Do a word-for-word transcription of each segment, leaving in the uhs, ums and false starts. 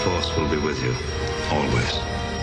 Force will be with you, always.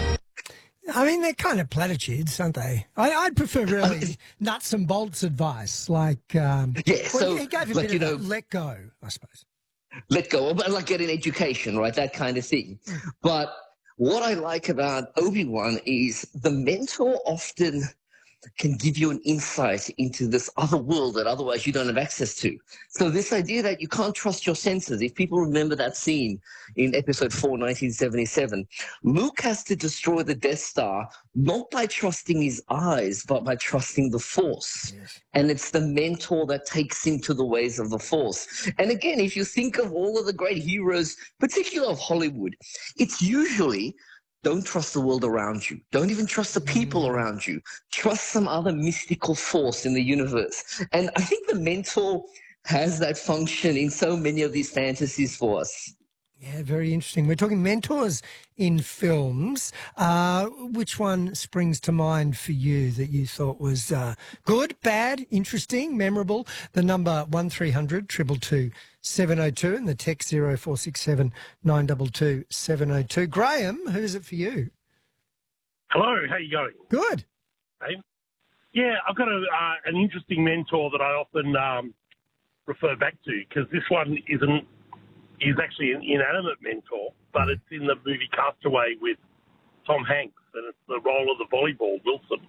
I mean, they're kind of platitudes, aren't they? I, I'd prefer really nuts and bolts advice, like um, yeah. So, well, he gave a like, bit you of know, that, let go, I suppose. Let go, but like get an education, right? That kind of thing. But what I like about Obi-Wan is the mentor often can give you an insight into this other world that otherwise you don't have access to. So this idea that you can't trust your senses, if people remember that scene in episode four, nineteen seventy-seven, Luke has to destroy the Death Star, not by trusting his eyes, but by trusting the Force. Yes. And it's the mentor that takes him to the ways of the Force. And again, if you think of all of the great heroes, particularly of Hollywood, it's usually don't trust the world around you. Don't even trust the people Mm. around you. Trust some other mystical force in the universe. And I think the mentor has that function in so many of these fantasies for us. Yeah, very interesting. We're talking mentors in films. Uh, which one springs to mind for you that you thought was uh, good, bad, interesting, memorable? The number one three hundred two two two seven oh two and the text zero four six seven nine two two seven oh two. Graham, who is it for you? Hello, how you going? Good. Hey? Yeah, I've got a, uh, an interesting mentor that I often um, refer back to because this one isn't is actually an inanimate mentor, but it's in the movie Castaway with Tom Hanks, and it's the role of the volleyball, Wilson.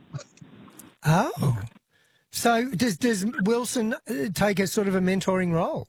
Oh. So does does Wilson uh, take a sort of a mentoring role?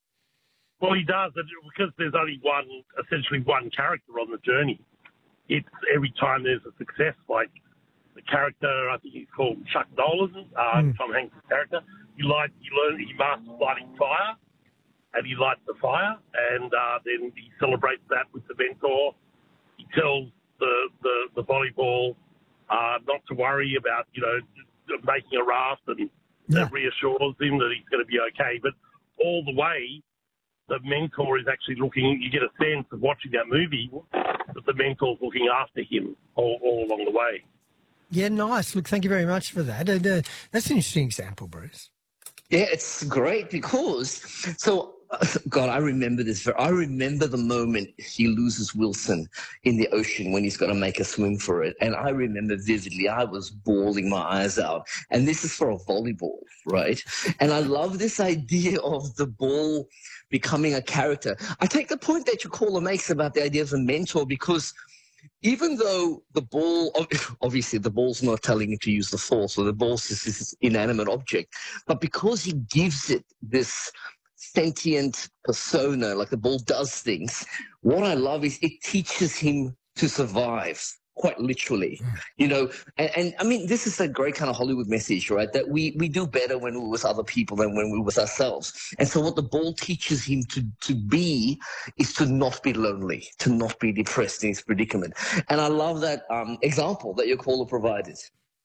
Well, he does, because there's only one, essentially one character on the journey. It's every time there's a success, like the character, I think he's called Chuck Nolan, uh, mm. Tom Hanks' character, you, light, you learn he masters lighting fire, and he lights the fire, and uh, then he celebrates that with the mentor. He tells the, the, the volleyball uh, not to worry about, you know, making a raft, and Yeah. that reassures him that he's going to be okay. But all the way, the mentor is actually looking, you get a sense of watching that movie that the mentor's looking after him all, all along the way. Yeah, nice. Look, thank you very much for that. And, uh, that's an interesting example, Bruce. Yeah, it's great because, so, God, I remember this. I remember the moment he loses Wilson in the ocean when he's got to make a swim for it. And I remember vividly, I was bawling my eyes out. And this is for a volleyball, right? And I love this idea of the ball becoming a character. I take the point that your caller makes about the idea of a mentor because even though the ball, obviously the ball's not telling it to use the force, or the ball's just this inanimate object, but because he gives it this sentient persona, like the ball does things, what I love is it teaches him to survive, quite literally. You know, and, and I mean, this is a great kind of Hollywood message, right? That we, we do better when we're with other people than when we're with ourselves. And so what the ball teaches him to, to be is to not be lonely, to not be depressed in his predicament. And I love that um, example that your caller provided.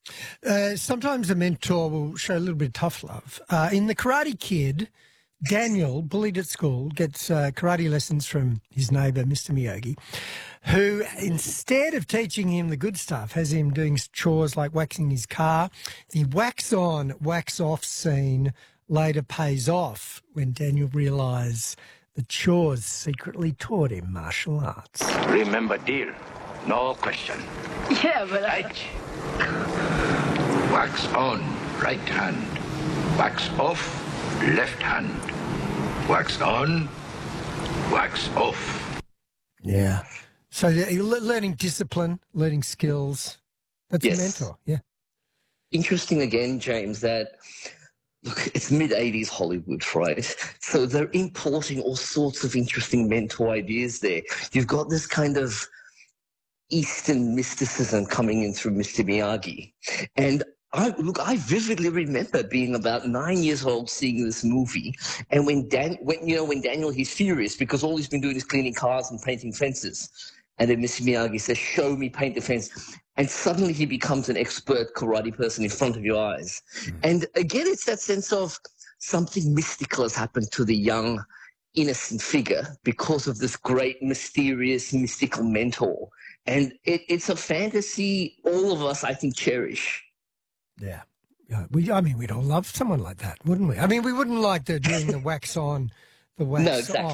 Uh, sometimes a mentor will show a little bit of tough love. Uh, in The Karate Kid, Daniel, bullied at school, gets uh, karate lessons from his neighbour, Mister Miyagi, who, instead of teaching him the good stuff, has him doing chores like waxing his car. The wax-on, wax-off scene later pays off when Daniel realises the chores secretly taught him martial arts. Remember, dear, no question. Yeah, but I... Right. Wax on, right hand. Wax off, left hand. Wax on, wax off. Yeah. So you're learning discipline, learning skills. That's Yes. a mentor, yeah. Interesting again, James, that look, it's mid-eighties Hollywood, right? So they're importing all sorts of interesting mentor ideas there. You've got this kind of Eastern mysticism coming in through Mister Miyagi. And I, look, I vividly remember being about nine years old seeing this movie, and when Dan, when you know, when Daniel, he's furious because all he's been doing is cleaning cars and painting fences, and then Mister Miyagi says, "Show me paint the fence," and suddenly he becomes an expert karate person in front of your eyes. Mm. And again, it's that sense of something mystical has happened to the young, innocent figure because of this great, mysterious, mystical mentor, and it, it's a fantasy all of us, I think, cherish. Yeah. Yeah. We, I mean, we'd all love someone like that, wouldn't we? I mean, we wouldn't like the doing the wax on, the wax No, exactly. off.